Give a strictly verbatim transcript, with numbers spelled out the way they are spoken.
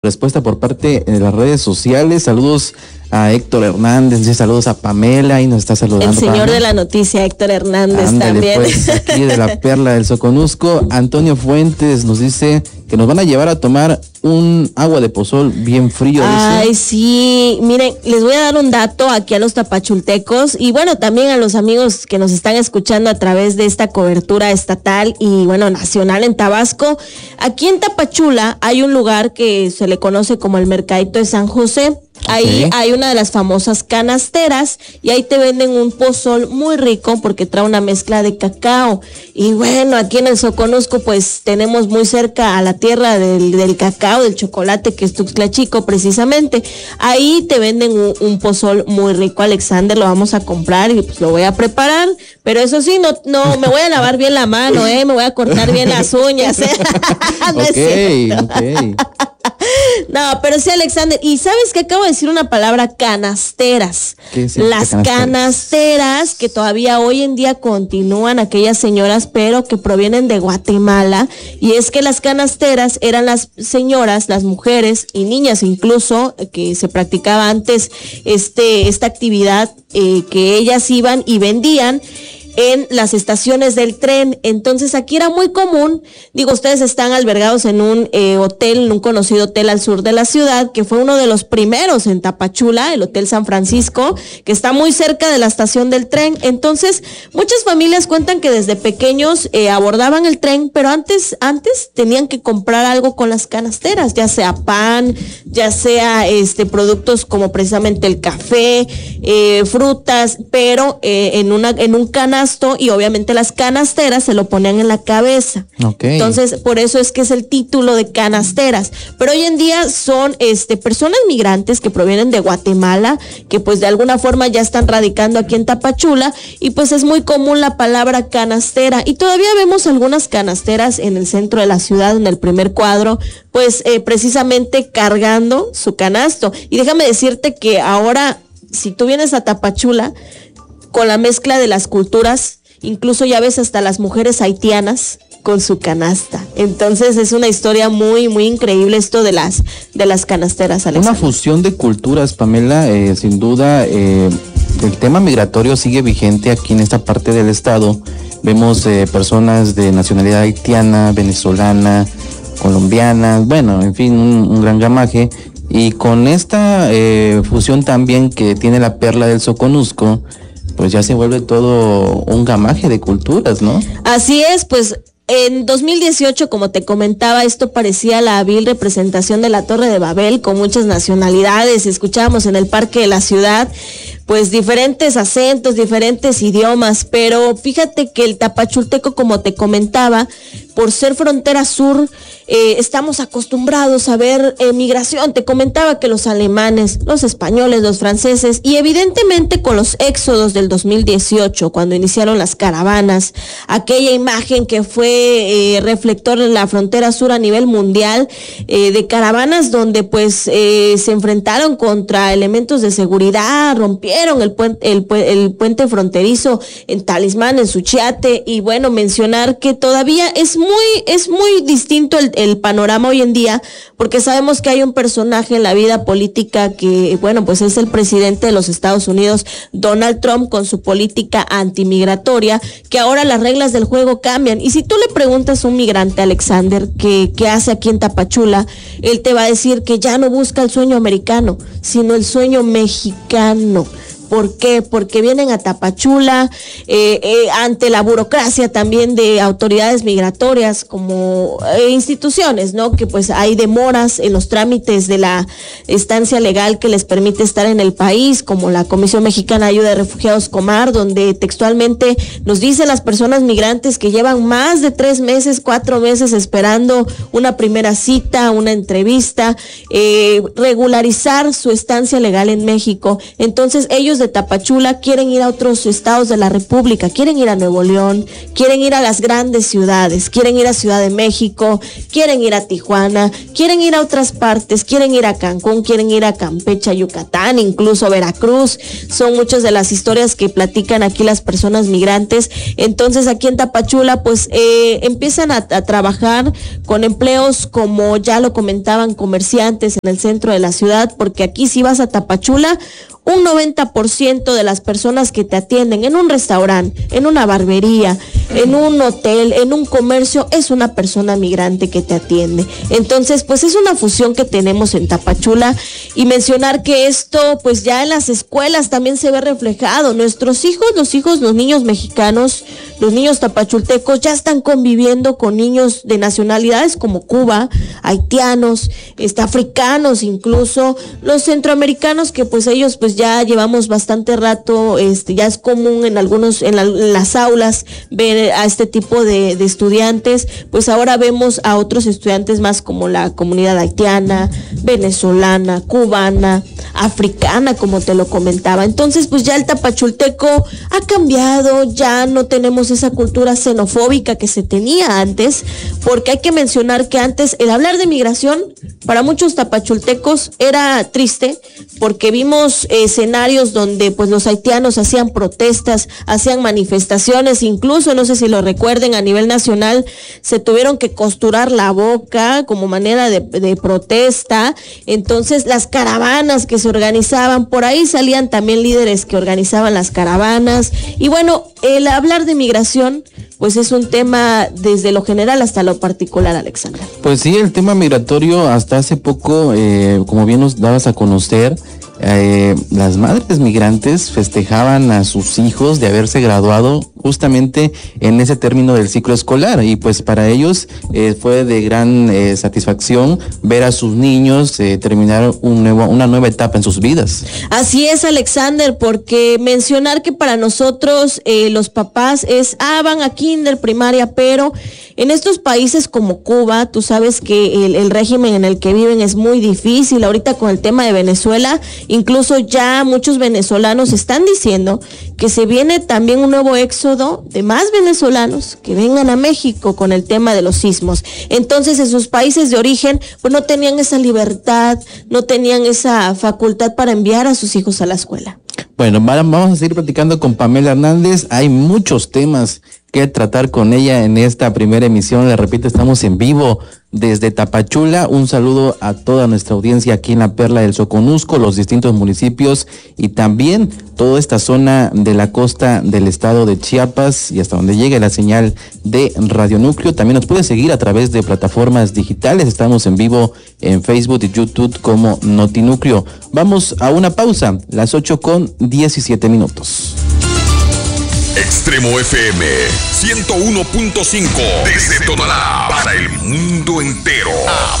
Respuesta por parte de las redes sociales. Saludos a Héctor Hernández, dice saludos a Pamela y nos está saludando. El señor Pamela. de la noticia, Héctor Hernández. Ándale, también. Pues, aquí de la Perla del Soconusco, Antonio Fuentes nos dice que nos van a llevar a tomar un agua de pozol bien frío. Ay, dice. sí, miren, les voy a dar un dato aquí a los tapachultecos y bueno, también a los amigos que nos están escuchando a través de esta cobertura estatal y bueno, nacional en Tabasco. Aquí en Tapachula hay un lugar que se le conoce como el Mercadito de San José. Ahí okay. Hay una de las famosas canasteras y ahí te venden un pozol muy rico porque trae una mezcla de cacao. Y bueno, aquí en el Soconusco pues tenemos muy cerca a la tierra del, del cacao, del chocolate, que es Tuxtla Chico precisamente. Ahí te venden un, un pozol muy rico, Alexander, lo vamos a comprar y pues lo voy a preparar. Pero eso sí, no, no, me voy a lavar bien la mano, eh, me voy a cortar bien las uñas. ¿eh? No ok, es ok. No, pero sí, Alexander, y sabes que acabo de decir una palabra, canasteras. ¿Qué es Las canasteras? canasteras que todavía hoy en día continúan aquellas señoras, pero que provienen de Guatemala, y es que las canasteras eran las señoras, las mujeres y niñas incluso, que se practicaba antes este esta actividad, eh, que ellas iban y vendían en las estaciones del tren. Entonces aquí era muy común, digo, ustedes están albergados en un eh, hotel, en un conocido hotel al sur de la ciudad, que fue uno de los primeros en Tapachula, el Hotel San Francisco, que está muy cerca de la estación del tren. Entonces muchas familias cuentan que desde pequeños eh, abordaban el tren, pero antes, antes tenían que comprar algo con las canasteras, ya sea pan, ya sea este productos como precisamente el café, eh, frutas, pero eh, en una en un canal y obviamente las canasteras se lo ponían en la cabeza. Okay. Entonces, por eso es que es el título de canasteras. Pero hoy en día son este personas migrantes que provienen de Guatemala, que pues de alguna forma ya están radicando aquí en Tapachula, y pues es muy común la palabra canastera. Y todavía vemos algunas canasteras en el centro de la ciudad, en el primer cuadro, pues eh, precisamente cargando su canasto. Y déjame decirte que ahora, si tú vienes a Tapachula, con la mezcla de las culturas, incluso ya ves hasta las mujeres haitianas con su canasta. Entonces es una historia muy, muy increíble esto de las de las canasteras, Alexander. Una fusión de culturas, Pamela, eh, sin duda, eh, el tema migratorio sigue vigente aquí en esta parte del estado. Vemos eh, personas de nacionalidad haitiana, venezolana, colombiana, bueno, en fin, un, un gran gamaje. Y con esta eh, fusión también que tiene la Perla del Soconusco, pues ya se vuelve todo un gamaje de culturas, ¿no? Así es, pues en dos mil dieciocho, como te comentaba, esto parecía la vil representación de la Torre de Babel con muchas nacionalidades. Escuchábamos en el parque de la ciudad pues diferentes acentos, diferentes idiomas, pero fíjate que el tapachulteco, como te comentaba, por ser frontera sur, eh, estamos acostumbrados a ver eh, migración. Te comentaba que los alemanes, los españoles, los franceses, y evidentemente con los éxodos del dos mil dieciocho, cuando iniciaron las caravanas, aquella imagen que fue eh, reflector en la frontera sur a nivel mundial, eh, de caravanas donde pues eh, se enfrentaron contra elementos de seguridad, rompieron el puente, el, el puente fronterizo en Talismán, en Suchiate, y bueno, mencionar que todavía es muy, es muy distinto el, el panorama hoy en día, porque sabemos que hay un personaje en la vida política que, bueno, pues es el presidente de los Estados Unidos, Donald Trump, con su política antimigratoria, que ahora las reglas del juego cambian. Y si tú le preguntas a un migrante, Alexander, que, que hace aquí en Tapachula, él te va a decir que ya no busca el sueño americano, sino el sueño mexicano. ¿Por qué? Porque vienen a Tapachula eh, eh, ante la burocracia también de autoridades migratorias como eh, instituciones, ¿no? Que pues hay demoras en los trámites de la estancia legal que les permite estar en el país, como la Comisión Mexicana de Ayuda de Refugiados Comar, donde textualmente nos dicen las personas migrantes que llevan más de tres meses, cuatro meses esperando una primera cita, una entrevista, eh, regularizar su estancia legal en México. Entonces ellos de Tapachula quieren ir a otros estados de la República, quieren ir a Nuevo León, quieren ir a las grandes ciudades, quieren ir a Ciudad de México, quieren ir a Tijuana, quieren ir a otras partes, quieren ir a Cancún, quieren ir a Campeche, Yucatán, incluso Veracruz. Son muchas de las historias que platican aquí las personas migrantes. Entonces aquí en Tapachula pues eh, empiezan a, a trabajar con empleos, como ya lo comentaban, comerciantes en el centro de la ciudad, porque aquí si vas a Tapachula, un noventa por ciento de las personas que te atienden en un restaurante, en una barbería, en un hotel, en un comercio, es una persona migrante que te atiende. Entonces, pues es una fusión que tenemos en Tapachula, y mencionar que esto, pues ya en las escuelas también se ve reflejado. Nuestros hijos, los hijos, los niños mexicanos, los niños tapachultecos ya están conviviendo con niños de nacionalidades como Cuba, haitianos, este, africanos, incluso los centroamericanos, que pues ellos pues ya llevamos bastante rato, este, ya es común en algunos, en, la, en las aulas ver a este tipo de, de estudiantes. Pues ahora vemos a otros estudiantes más como la comunidad haitiana, venezolana, cubana, africana, como te lo comentaba. Entonces pues ya el tapachulteco ha cambiado, ya no tenemos esa cultura xenofóbica que se tenía antes, porque hay que mencionar que antes el hablar de migración para muchos tapachultecos era triste, porque vimos eh, escenarios donde pues los haitianos hacían protestas, hacían manifestaciones, incluso no sé si lo recuerden, a nivel nacional se tuvieron que costurar la boca como manera de, de protesta. Entonces las caravanas que se organizaban, por ahí salían también líderes que organizaban las caravanas, y bueno, el hablar de migración pues es un tema desde lo general hasta lo particular, Alexandra. Pues sí, el tema migratorio hasta hace poco, eh, como bien nos dabas a conocer, Eh, las madres migrantes festejaban a sus hijos de haberse graduado justamente en ese término del ciclo escolar, y pues para ellos eh, fue de gran eh, satisfacción ver a sus niños eh, terminar un nuevo, una nueva etapa en sus vidas. Así es, Alexander, porque mencionar que para nosotros eh, los papás es, ah, van a kinder, primaria, pero en estos países como Cuba, tú sabes que el, el régimen en el que viven es muy difícil. Ahorita con el tema de Venezuela, incluso ya muchos venezolanos están diciendo que se viene también un nuevo éxodo de más venezolanos que vengan a México con el tema de los sismos. Entonces en sus países de origen pues no tenían esa libertad, no tenían esa facultad para enviar a sus hijos a la escuela. Bueno, vamos a seguir platicando con Pamela Hernández. Hay muchos temas que tratar con ella en esta primera emisión. Le repito, estamos en vivo desde Tapachula. Un saludo a toda nuestra audiencia aquí en la Perla del Soconusco, los distintos municipios y también toda esta zona de la costa del estado de Chiapas y hasta donde llegue la señal de Radio Núcleo. También nos puede seguir a través de plataformas digitales. Estamos en vivo en Facebook y YouTube como Notinúcleo. Vamos a una pausa, las ocho con diecisiete minutos. Extremo F M ciento uno punto cinco desde Tonalá para el mundo entero.